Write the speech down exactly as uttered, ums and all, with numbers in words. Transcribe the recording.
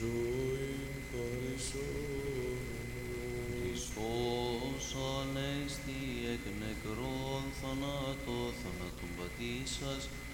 Ζωή χαρισόν. Χριστός ανέστη εκ νεκρών θανάτω, θανάτων πατήσας,